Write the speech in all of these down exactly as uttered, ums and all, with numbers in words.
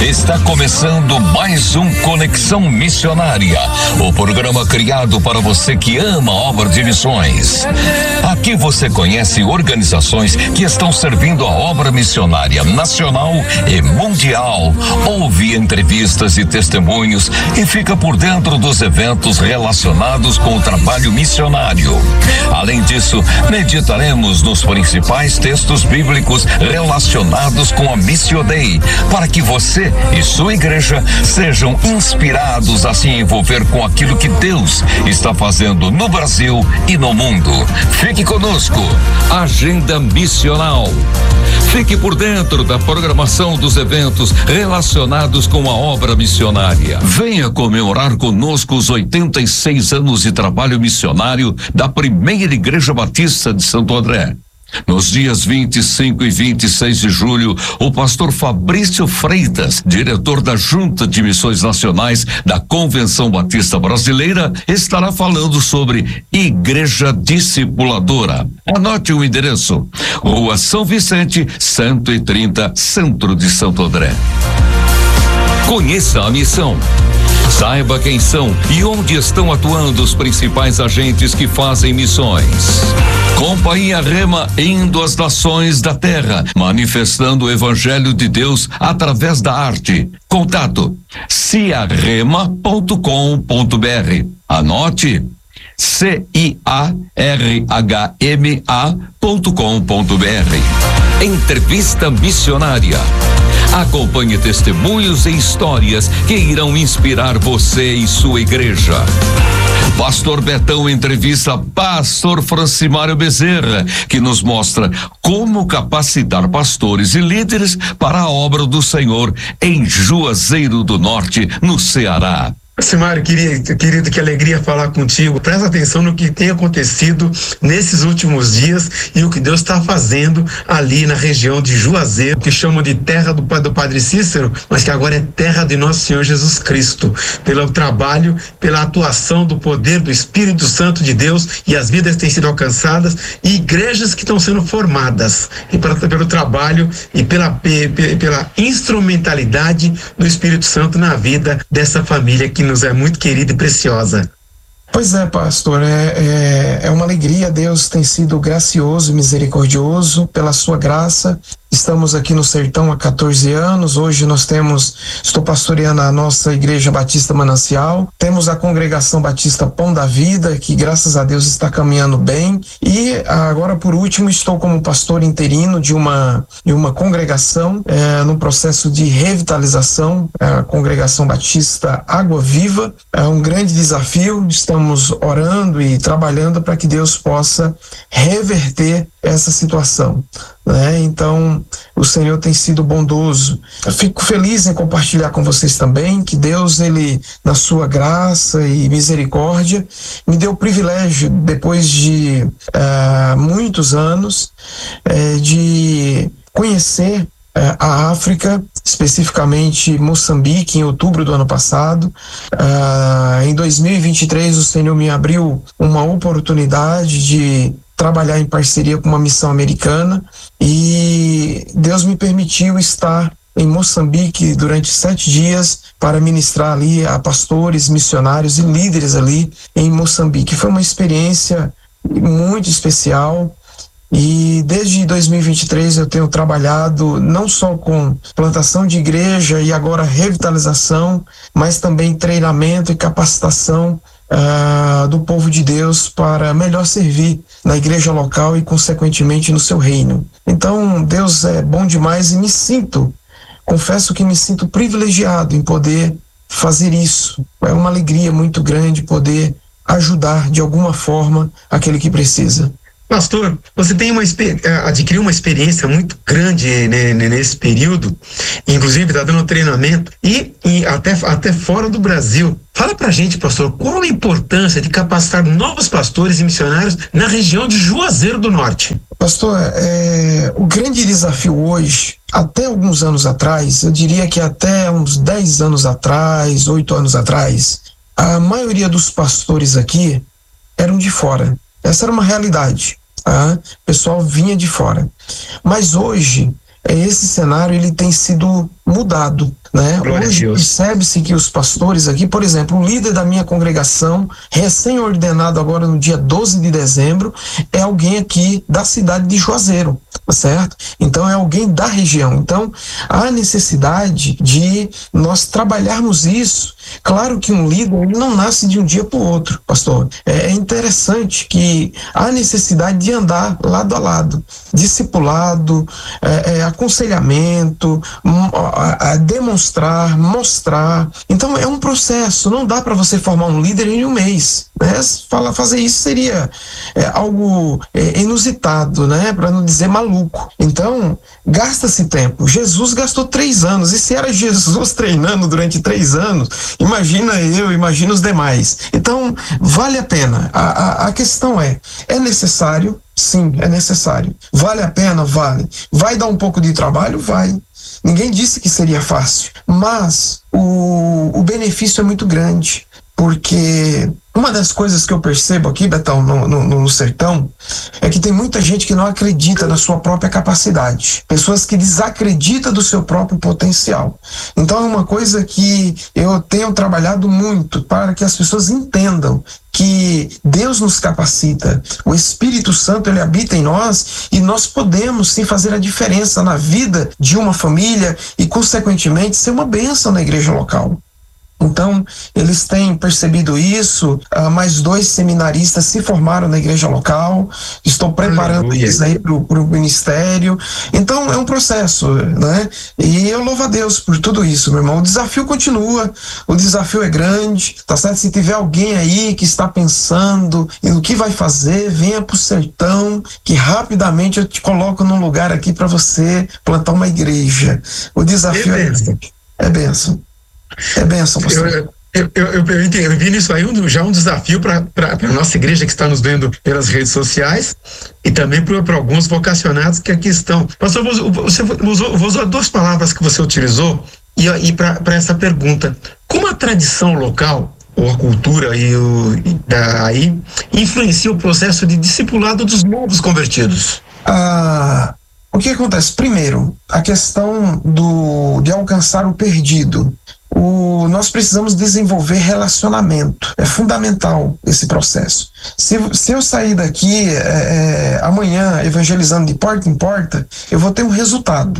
Está começando mais um Conexão Missionária, o programa criado para você que ama a obra de missões. Aqui você conhece organizações que estão servindo a obra missionária nacional e mundial. Ouve entrevistas e testemunhos e fica por dentro dos eventos relacionados com o trabalho missionário. Além disso, meditaremos nos principais textos bíblicos relacionados com a Missio Dei, para que você e sua igreja sejam inspirados a se envolver com aquilo que Deus está fazendo no Brasil e no mundo. Fique conosco. Agenda Missional. Fique por dentro da programação dos eventos relacionados com a obra missionária. Venha comemorar conosco os oitenta e seis anos de trabalho missionário da Primeira Igreja Batista de Santo André. Nos dias vinte e cinco e vinte e seis de julho, o pastor Fabrício Freitas, diretor da Junta de Missões Nacionais da Convenção Batista Brasileira, estará falando sobre Igreja Discipuladora. Anote o endereço: Rua São Vicente, cento e trinta, Centro de Santo André. Conheça a missão. Saiba quem são e onde estão atuando os principais agentes que fazem missões. Companhia Rema indo às nações da terra, manifestando o Evangelho de Deus através da arte. Contato ciarrema ponto com ponto br. Anote: C I A R H M A ponto com ponto br. Entrevista missionária. Acompanhe testemunhos e histórias que irão inspirar você e sua igreja. Pastor Betão entrevista Pastor Francimário Bezerra, que nos mostra como capacitar pastores e líderes para a obra do Senhor em Juazeiro do Norte, no Ceará. Francimário, querido, querido, que alegria falar contigo. Presta atenção no que tem acontecido nesses últimos dias e o que Deus está fazendo ali na região de Juazeiro, que chamam de terra do, do Padre Cícero, mas que agora é terra de nosso Senhor Jesus Cristo, pelo trabalho, pela atuação do poder do Espírito Santo de Deus, e as vidas têm sido alcançadas e igrejas que estão sendo formadas, e pra, pelo trabalho e pela, pela instrumentalidade do Espírito Santo na vida dessa família que nos é muito querida e preciosa. Pois é, pastor, é, é, é uma alegria. Deus tem sido gracioso e misericordioso pela sua graça. Estamos aqui no Sertão há quatorze anos. Hoje nós temos, estou pastoreando a nossa Igreja Batista Manancial. Temos a Congregação Batista Pão da Vida, que graças a Deus está caminhando bem. E agora, por último, estou como pastor interino de uma, de uma congregação é, no processo de revitalização, a Congregação Batista Água Viva. É um grande desafio. Estamos orando e trabalhando para que Deus possa reverter essa situação, né? Então, o Senhor tem sido bondoso. Eu fico feliz em compartilhar com vocês também que Deus, ele, na sua graça e misericórdia, me deu o privilégio, depois de uh, muitos anos, uh, de conhecer a África, especificamente Moçambique, em outubro do ano passado. Uh, em dois mil e vinte e três, o Senhor me abriu uma oportunidade de trabalhar em parceria com uma missão americana, e Deus me permitiu estar em Moçambique durante sete dias para ministrar ali a pastores, missionários e líderes ali em Moçambique. Foi uma experiência muito especial. E desde dois mil e vinte e três eu tenho trabalhado não só com plantação de igreja e agora revitalização, mas também treinamento e capacitação uh, do povo de Deus para melhor servir na igreja local e, consequentemente, no seu reino. Então, Deus é bom demais e me sinto, confesso que me sinto privilegiado em poder fazer isso. É uma alegria muito grande poder ajudar de alguma forma aquele que precisa. Pastor, você tem uma adquiriu uma experiência muito grande, né, nesse período, inclusive está dando treinamento e, e até, até fora do Brasil. Fala pra gente, pastor, qual a importância de capacitar novos pastores e missionários na região de Juazeiro do Norte? Pastor, é, o grande desafio hoje, até alguns anos atrás, eu diria que até uns dez anos atrás, oito anos atrás, a maioria dos pastores aqui eram de fora. Essa era uma realidade, tá? O pessoal vinha de fora. Mas hoje, esse cenário ele tem sido mudado, né? Glória Hoje percebe-se que os pastores aqui, por exemplo, o líder da minha congregação, recém-ordenado agora no dia doze de dezembro, é alguém aqui da cidade de Juazeiro, certo? Então é alguém da região. Então há necessidade de nós trabalharmos isso. Claro que um líder ele não nasce de um dia para o outro, pastor. É interessante que há necessidade de andar lado a lado, discipulado, é, é, aconselhamento, a, a demonstrar, mostrar. Então é um processo, não dá para você formar um líder em um mês, né? Fala, fazer isso seria é, algo é, inusitado, né? Para não dizer maluco. Então gasta-se tempo. Jesus gastou três anos, e se era Jesus treinando durante três anos, imagina eu, imagina os demais. Então vale a pena. A, a, a questão é, é necessário? Sim, é necessário. Vale a pena? Vale. Vai dar um pouco de trabalho? Vai. Ninguém disse que seria fácil, mas o, o benefício é muito grande, porque uma das coisas que eu percebo aqui, Betão, no, no, no sertão, é que tem muita gente que não acredita na sua própria capacidade, pessoas que desacreditam do seu próprio potencial. Então é uma coisa que eu tenho trabalhado muito para que as pessoas entendam que Deus nos capacita, o Espírito Santo ele habita em nós e nós podemos sim fazer a diferença na vida de uma família e consequentemente ser uma bênção na igreja local. Então, eles têm percebido isso, uh, mais dois seminaristas se formaram na igreja local, estou preparando Aleluia. Eles aí para o ministério. Então, é um processo, né? E eu louvo a Deus por tudo isso, meu irmão. O desafio continua, o desafio é grande, tá certo? Se tiver alguém aí que está pensando em o que vai fazer, venha para o sertão, que rapidamente eu te coloco num lugar aqui para você plantar uma igreja. O desafio é bênção. É bênção. É bênção, pastor. Eu, eu, eu, eu, eu, eu vi nisso aí um, já um desafio para a nossa igreja que está nos vendo pelas redes sociais e também para alguns vocacionados que aqui estão. Pastor, você usou, usou duas palavras que você utilizou e, e para essa pergunta. Como a tradição local, ou a cultura e o, e daí, influencia o processo de discipulado dos novos convertidos? Ah, o que acontece? Primeiro, a questão do, de alcançar o perdido. O, nós precisamos desenvolver relacionamento. É fundamental esse processo. Se, se eu sair daqui é, é, amanhã evangelizando de porta em porta, eu vou ter um resultado.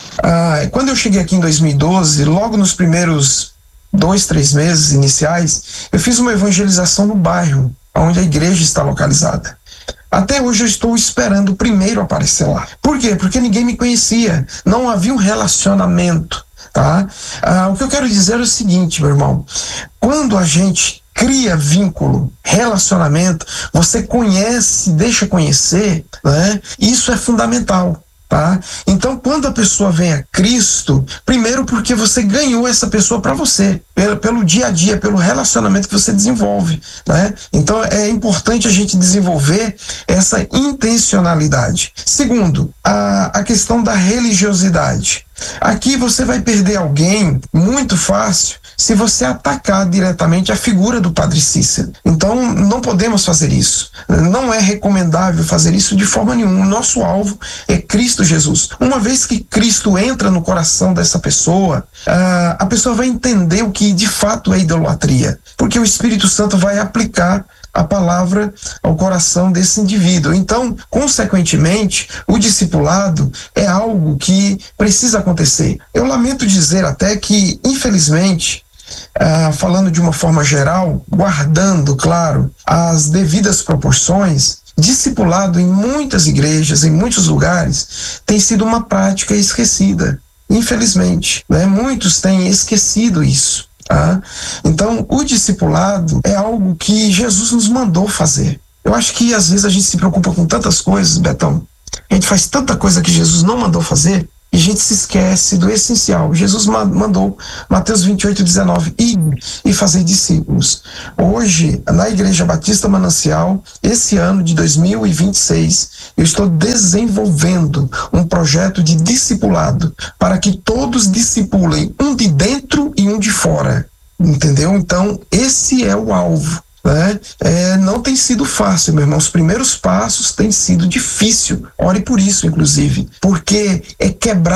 Ah, quando eu cheguei aqui em dois mil e doze, logo nos primeiros dois, três meses iniciais, eu fiz uma evangelização no bairro onde a igreja está localizada. Até hoje eu estou esperando o primeiro aparecer lá. Por quê? Porque ninguém me conhecia. Não havia um relacionamento. Tá? Ah, o que eu quero dizer é o seguinte, meu irmão, quando a gente cria vínculo, relacionamento, você conhece, deixa conhecer, né? Isso é fundamental. Tá? Então, quando a pessoa vem a Cristo, primeiro porque você ganhou essa pessoa para você, pelo, pelo dia a dia, pelo relacionamento que você desenvolve, né? Então, é importante a gente desenvolver essa intencionalidade. Segundo, a, a questão da religiosidade. Aqui você vai perder alguém muito fácil se você atacar diretamente a figura do Padre Cícero. Então, não podemos fazer isso. Não é recomendável fazer isso de forma nenhuma. O nosso alvo é Cristo Jesus. Uma vez que Cristo entra no coração dessa pessoa, a pessoa vai entender o que de fato é idolatria, porque o Espírito Santo vai aplicar a palavra ao coração desse indivíduo. Então, consequentemente, o discipulado é algo que precisa acontecer. Eu lamento dizer até que, infelizmente, ah, falando de uma forma geral, guardando, claro, as devidas proporções, discipulado em muitas igrejas, em muitos lugares, tem sido uma prática esquecida, infelizmente, né? Muitos têm esquecido isso. Tá? Então, o discipulado é algo que Jesus nos mandou fazer. Eu acho que às vezes a gente se preocupa com tantas coisas, Betão. A gente faz tanta coisa que Jesus não mandou fazer e a gente se esquece do essencial. Jesus mandou, Mateus vinte e oito, dezenove, ir e fazer discípulos. Hoje, na Igreja Batista Manancial, esse ano de dois mil e vinte e seis, eu estou desenvolvendo um projeto de discipulado para que todos discipulem, um de dentro e um de fora. Entendeu? Então, esse é o alvo. Né? É, não tem sido fácil, meu irmão. Os primeiros passos têm sido difícil. Ore por isso, inclusive, porque é quebrar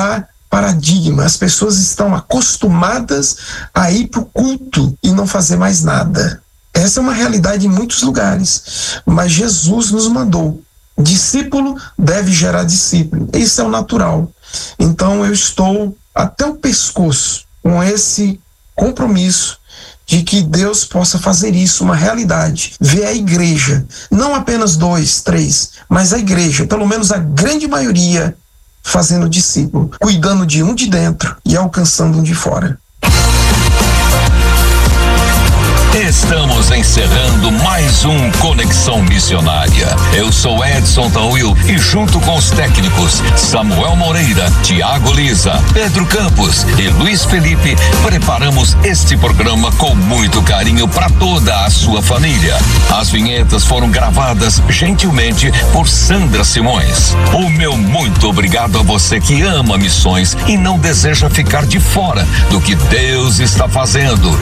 paradigma. As pessoas estão acostumadas a ir para o culto e não fazer mais nada. Essa é uma realidade em muitos lugares, mas Jesus nos mandou. Discípulo deve gerar discípulo. Isso é o natural. Então eu estou até o pescoço com esse compromisso de que Deus possa fazer isso uma realidade. Ver a igreja, não apenas dois, três, mas a igreja, pelo menos a grande maioria, fazendo discípulo, cuidando de um de dentro e alcançando um de fora. Estamos encerrando mais um Conexão Missionária. Eu sou Edson Tauil e junto com os técnicos Samuel Moreira, Tiago Lisa, Pedro Campos e Luiz Felipe, preparamos este programa com muito carinho para toda a sua família. As vinhetas foram gravadas gentilmente por Sandra Simões. O meu muito obrigado a você que ama missões e não deseja ficar de fora do que Deus está fazendo.